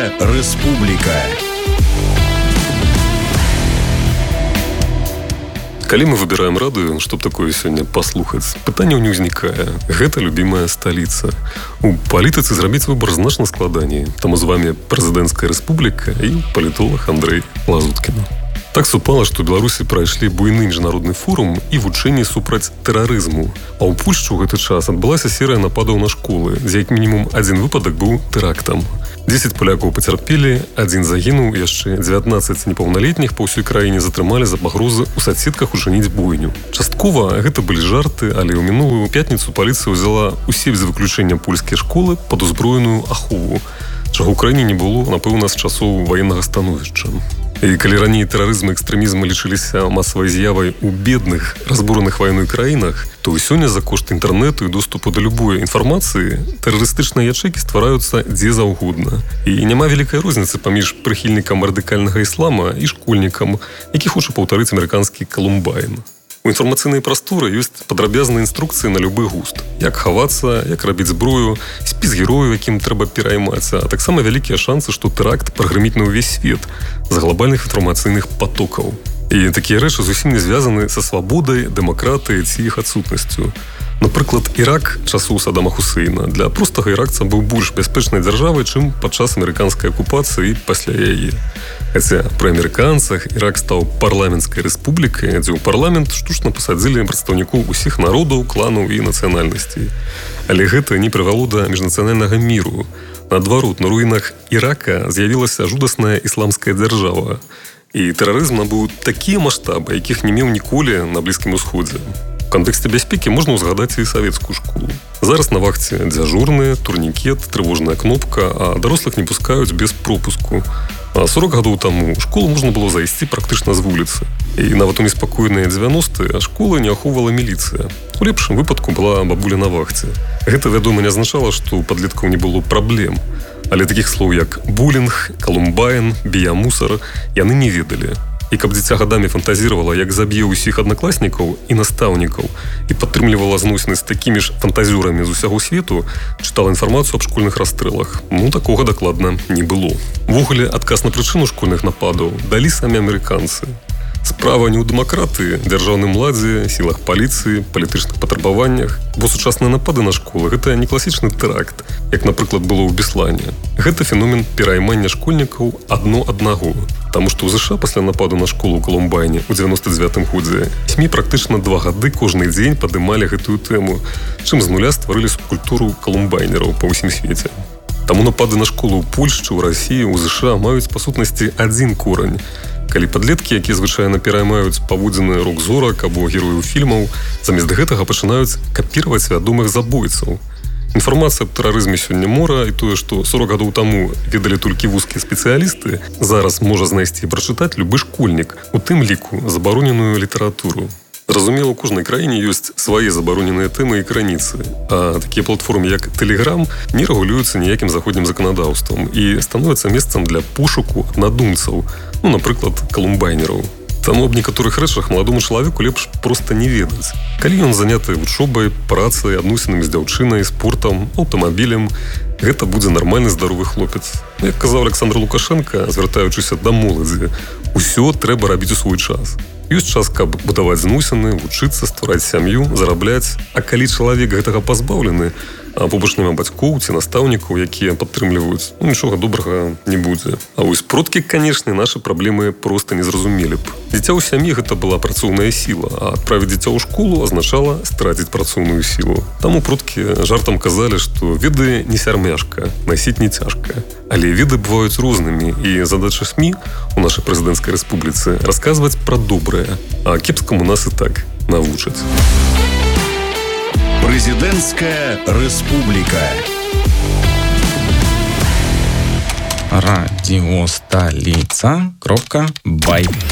Прэзідэнцкая рэспубліка. Калі мы выбіраем радыё, што б такое сёння паслухаць, пытанняў не ўзнікае. Гэта любімая сталіца. У палітыцы зрабіць выбар значна складаней. Таму з вамі прэзідэнцкая рэспубліка і палітолог Андрэй Лазуткін. Так супала, што ў Беларусі прайшлі буйны міжнародны форум і вучэнні супраць тэрарызму. А ў Польшчы ў гэты час адбылася серыя нападаў на школы, дзе як мінімум адзін выпадак быў тэрактам. 10 палякаў пацярпелі, адзін загінуў, яшчэ 19 непаўналетніх па ўсёй краіне затрымалі за пагрозы ў соцсетках учыніць бойню. Часткова гэта былі жарты, але ў мінулую пятніцу паліцыя ўзяла ўсе без выключэння польскія школы пад узброеную ахову, чаго ў краіне не было, напэўна, з часоў ваеннага становішча. І калі раней тэрарызм і экстрэмізм лічыліся масавай з'явай у бедных, разбураных вайной краінах, то сёння за кошт інтэрнэту і доступу да любой інфармацыі тэрарыстычныя ячэйкі ствараюцца дзе заўгодна. І няма вялікай розніцы паміж прыхільнікам радыкальнага іслама і школьнікам, які хоча паўтарыць амерыканскі Колумбайн. У інфармацыйнай прасторы ёсць падрабязныя інструкцыі на любы густ. Як хавацца, як рабіць зброю, спіс герояў, якім трэба пераймацца, а таксама вялікія шансы, што тэракт прагрыміць на ўвесь свет з глобальных інфармацыйных потокаў. І такія рэчы зусім не звязаны са свабодай, дэмакратыяй ці іх адсутнасцю. Напрыклад, Ірак часоў Саддама Хусейна для простага іракца быў больш бяспечнай дзяржавай, чым падчас амерыканскай акупацыі і пасля яе. Хаця пры амерыканцах Ірак стаў парламенцкай рэспублікай, дзе ў парламент штучна пасадзілі прадстаўнікоў усіх народаў, кланаў і нацыянальнасцей. Але гэта не прывяло да міжнацыянальнага міру. Наадварот, на руінах Ірака з'явілася жудасная ісламская дзяржава. І тэрарызм набыў такія маштабы, якіх не меў ніколі на Блізкім Усходзе. У кантэксце бяспекі можна ўзгадаць і савецкую школу. Зараз на вахце дзяжурныя, турнікет, трывожная кнопка, а дарослых не пускаюць без пропуску. А 40 гадоў таму школу можна было зайсці практычна з вуліцы. І нават у неспакойныя 90-е школы не ахоўвала міліцыя. У лепшым выпадку была бабуля на вахце. Гэта, вядома, не азначала, што у падлеткаў не было праблем. Але такіх слоў, як булінг, Колумбайн, біямусар, яны не ведалі. І каб дзіця гадамі фантазіравала, як заб'е ўсіх аднакласнікаў і настаўнікаў і падтрымлівала зносіны з такімі ж фантазёрамі з усяго свету, чытала інфармацыю аб школьных расстрэлах. Такога дакладна не было. Увогуле, адказ на прычыну школьных нападаў далі самі амерыканцы. Справа не ў дэмакратыі, дзяржаўным ладзе, сілах паліцыі, палітычных патрабаваннях, бо сучасныя напады на школы – гэта не класічны тэракт, як, напрыклад, было ў Беслане. Гэта феномен пераймання школьнікаў адно аднаго. Таму што ў ЗША пасля нападу на школу ў Колумбайне ў 99-м годзе СМІ практычна 2 гады кожны дзень падымалі гэтую тэму, чым з нуля стварылі субкультуру колумбайнераў па ўсім свеце. Таму напады на школу ў Польшчы, ў Расіі, ў ЗША маюць, па сутнасці, адзін корань. Калі падлеткі, якія звычайна пераймаюць паводзіны рок-зорак або герояў фільмаў, замест гэтага пачынаюць капіраваць вядомых забойцаў. Інфармацыя аб тэрарызме сёння мора, і тое, што 40 гадоў таму ведалі толькі вузкія спецыялісты, зараз можа знайсці і прачытаць любы школьнік, у тым ліку забароненую літаратуру. Зразумела, у кожнай краіне ёсць свае забароненыя тэмы і краніцы, а такія платформы, як Telegram, не рэгулююцца ніякім заходнім заканадаўствам і становяцца месцам для пошуку аднадумцаў, напрыклад, колумбайнераў. Таму аб некаторых рэчах маладому чалавеку лепш проста не ведаць. Калі ён заняты вучобай, працай, адносінамі з дзяўчынай, спортам, аўтамабілем, гэта будзе нармальны здаровы хлопец. Як казаў Александр Лукашенко, звяртаючыся да моладзі, усё трэба рабіць у свой час. Ёсць час, каб будаваць зносіны, вучыцца, ствараць сям'ю, зарабляць. А калі чалавек гэтага пазбаўлены, а побач няма бацькоў ці настаўнікаў, якія падтрымліваюць, нічога добрага не будзе. А вось продкі, канешне, нашы праблемы проста не зразумелі б. Дзіця ў сям'і гэта была працоўная сіла, а адправіць дзіця ў школу азначала страціць працоўную сілу. Таму продкі жартам казалі, што веды не сярмяшка, насіць не цяжка. Але веды бываюць рознымі, і задача СМІ у нашай прэзідэнцкай рэспубліцы расказваць пра добрае, а кепскаму нас і так навучаць. Прэзідэнцкая рэспубліка. Радиостолица.бай